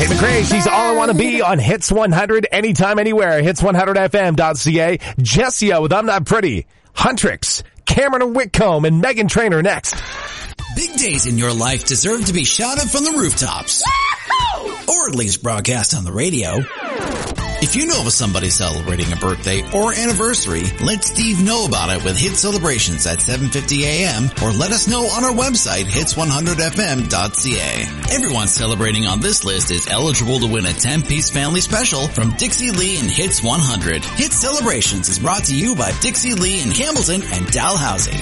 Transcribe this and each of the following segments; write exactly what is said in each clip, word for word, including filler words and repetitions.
McRae, she's All I Want to Be on Hits one hundred, anytime, anywhere. hits one hundred f m dot c a. Jessia with I'm Not Pretty. Huntrix, Cameron Whitcomb, and Megan Trainor next. Big days in your life deserve to be shouted from the rooftops. Or at least broadcast on the radio. If you know of somebody celebrating a birthday or anniversary, let Steve know about it with Hit Celebrations at seven fifty a m or let us know on our website, hits one hundred f m dot c a. Everyone celebrating on this list is eligible to win a ten-piece family special from Dixie Lee and Hits one hundred. Hit Celebrations is brought to you by Dixie Lee in Hamilton and Dalhousie.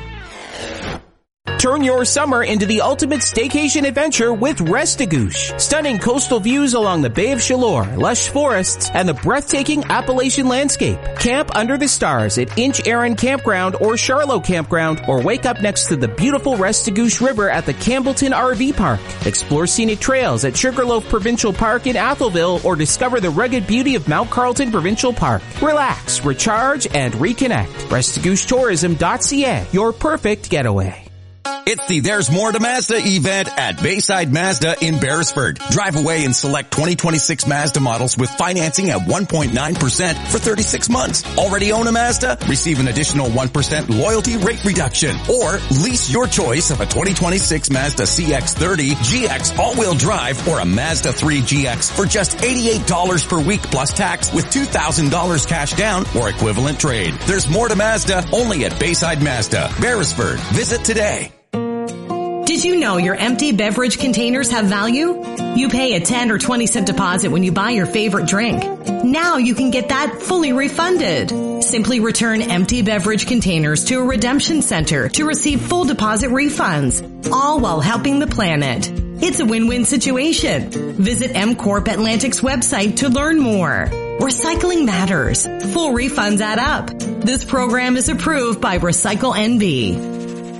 Turn your summer into the ultimate staycation adventure with Restigouche. Stunning coastal views along the Bay of Chaleur, lush forests, and the breathtaking Appalachian landscape. Camp under the stars at Inch Aaron Campground or Charlotte Campground, or wake up next to the beautiful Restigouche River at the Campbellton R V Park. Explore scenic trails at Sugarloaf Provincial Park in Atholville, or discover the rugged beauty of Mount Carlton Provincial Park. Relax, recharge, and reconnect. Restigouche Tourism dot c a, your perfect getaway. It's the There's More to Mazda event at Bayside Mazda in Beresford. Drive away and select twenty twenty-six Mazda models with financing at one point nine percent for thirty-six months. Already own a Mazda? Receive an additional one percent loyalty rate reduction. Or lease your choice of a twenty twenty-six Mazda C X thirty, G X all-wheel drive, or a Mazda three G X for just eighty-eight dollars per week plus tax with two thousand dollars cash down or equivalent trade. There's more to Mazda only at Bayside Mazda, Beresford. Visit today. Did you know your empty beverage containers have value? You pay a ten or twenty cent deposit when you buy your favorite drink. Now you can get that fully refunded. Simply return empty beverage containers to a redemption center to receive full deposit refunds, all while helping the planet. It's a win-win situation. Visit M Corp Atlantic's website to learn more. Recycling matters. Full refunds add up. This program is approved by Recycle N B.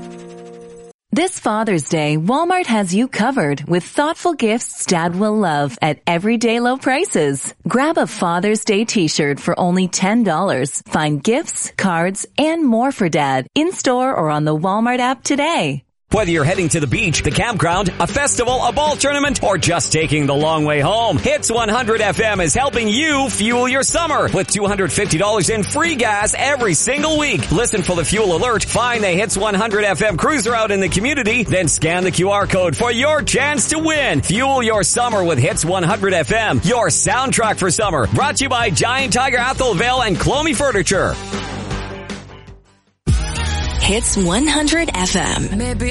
This Father's Day, Walmart has you covered with thoughtful gifts Dad will love at everyday low prices. Grab a Father's Day t-shirt for only ten dollars. Find gifts, cards, and more for Dad in-store or on the Walmart app today. Whether you're heading to the beach, the campground, a festival, a ball tournament, or just taking the long way home, Hits one hundred F M is helping you fuel your summer with two hundred fifty dollars in free gas every single week. Listen for the fuel alert, find the Hits one hundred F M cruiser out in the community, then scan the Q R code for your chance to win. Fuel your summer with Hits one hundred F M, your soundtrack for summer. Brought to you by Giant Tiger Atholville and Clomie Furniture. Hits one hundred F M.